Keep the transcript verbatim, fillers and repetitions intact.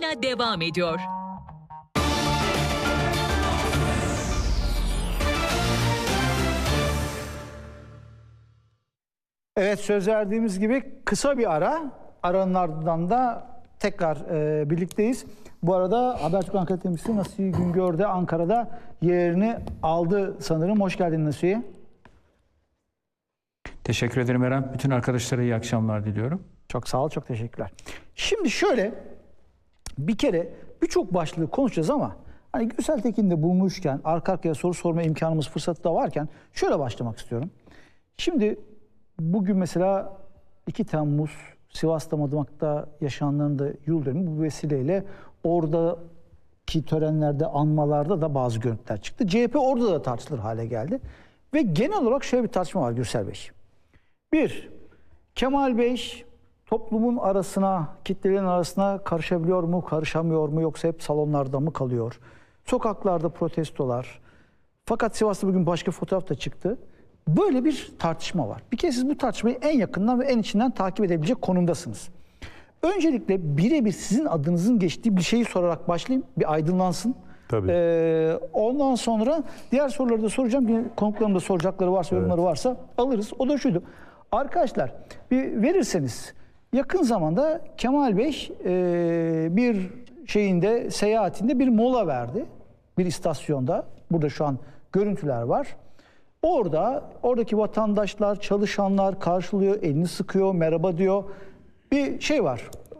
yayına devam ediyor. Evet, söz verdiğimiz gibi kısa bir ara. Aranın ardından da tekrar e, birlikteyiz. Bu arada Habertürk Ankara temsilcisi Nasiye Güngör de Ankara'da yerini aldı sanırım. Hoş geldin Nasiye. Teşekkür ederim Eren. Bütün arkadaşlara iyi akşamlar diliyorum. Çok sağ ol, çok teşekkürler. Şimdi şöyle bir kere birçok başlığı konuşacağız ama hani Gürsel Tekin'de bulmuşken, arka arkaya soru sorma imkanımız, fırsatı da varken şöyle başlamak istiyorum. Şimdi bugün mesela iki Temmuz Sivas'ta, Madımak'ta yaşananların da yıl dönümü, bu vesileyle oradaki törenlerde, anmalarda da bazı görüntüler çıktı. C H P orada da tartışılır hale geldi. Ve genel olarak şöyle bir tartışma var Gürsel Bey. Bir, Kemal Bey toplumun arasına, kitlelerin arasına karışabiliyor mu, karışamıyor mu, yoksa hep salonlarda mı kalıyor? Sokaklarda protestolar. Fakat Sivas'ta bugün başka fotoğraf da çıktı. Böyle bir tartışma var. Bir kez siz bu tartışmayı en yakından ve en içinden takip edebilecek konumdasınız. Öncelikle birebir sizin adınızın geçtiği bir şeyi sorarak başlayayım. Bir aydınlansın. Tabii. Ee, ondan sonra diğer soruları da soracağım. Yine konuklarım da soracakları varsa, yorumları evet. varsa alırız. O da şuydu. Arkadaşlar bir verirseniz, yakın zamanda Kemal Bey e, bir şeyinde, seyahatinde bir mola verdi. Bir istasyonda. Burada şu an görüntüler var. Orada oradaki vatandaşlar, çalışanlar karşılıyor, elini sıkıyor, merhaba diyor. Bir şey var.